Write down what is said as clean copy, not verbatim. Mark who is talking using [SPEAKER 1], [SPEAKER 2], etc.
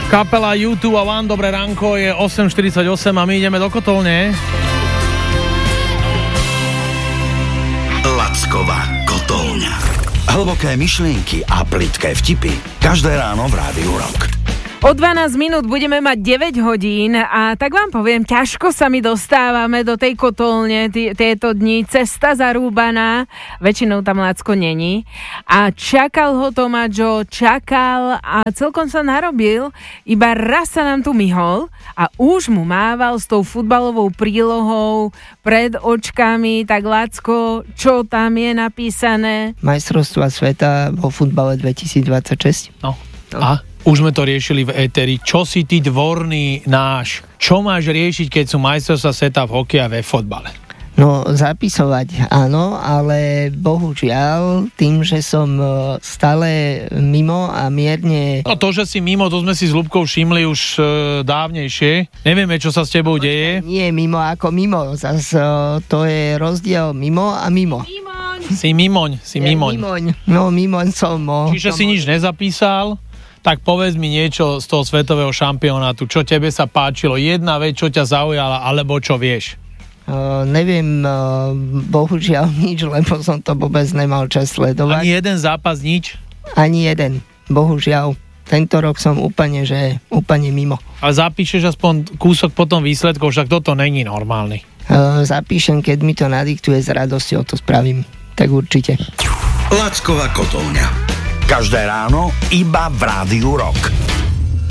[SPEAKER 1] Kapela U2 a One, dobré ránko, je 8.48 a my ideme do kotolne.
[SPEAKER 2] Lackova kotolňa. Hlboké myšlienky a plitké vtipy. Každé ráno v Rádiu Rock.
[SPEAKER 3] O 12 minút budeme mať 9 hodín a tak vám poviem, ťažko sa mi dostávame do tej kotolne tieto dni, cesta zarúbaná, väčšinou tam Lacko není a čakal ho Tomáčo, čakal a celkom sa narobil, iba raz sa nám tu myhol a už mu mával s tou futbalovou prílohou pred očkami, tak Lacko, čo tam je napísané?
[SPEAKER 4] Majstrovstvá sveta vo futbale 2026.
[SPEAKER 1] No. A? Už sme to riešili v éteri. Čo si ty dvorný náš? Čo máš riešiť, keď sú majstrovstvá sveta v hokeji a ve fotbale?
[SPEAKER 4] No, zapisovať áno, ale bohužiaľ, tým, že som stále mimo a mierne...
[SPEAKER 1] No to, že si mimo, to sme si s Ľubkou všimli už dávnejšie. Nevieme, čo sa s tebou deje.
[SPEAKER 4] Nie mimo ako mimo, zase to je rozdiel mimo a mimo.
[SPEAKER 1] Si mimoň.
[SPEAKER 4] No, mimoň som.
[SPEAKER 1] Čiže si nič nezapísal? Tak povedz mi niečo z toho svetového šampionátu, čo tebe sa páčilo, jedna vec, čo ťa zaujala, alebo čo vieš?
[SPEAKER 4] Neviem, bohužiaľ nič, lebo som to vôbec nemal čas sledovať.
[SPEAKER 1] Ani jeden zápas, nič?
[SPEAKER 4] Ani jeden, bohužiaľ. Tento rok som úplne mimo.
[SPEAKER 1] Ale zapíšeš aspoň kúsok potom výsledkov, však toto není normálny.
[SPEAKER 4] Zapíšem, keď mi to nadiktuje, s radosťou to spravím. Tak určite.
[SPEAKER 2] Lackova kotolňa. Každé ráno iba v Rádiu Rock.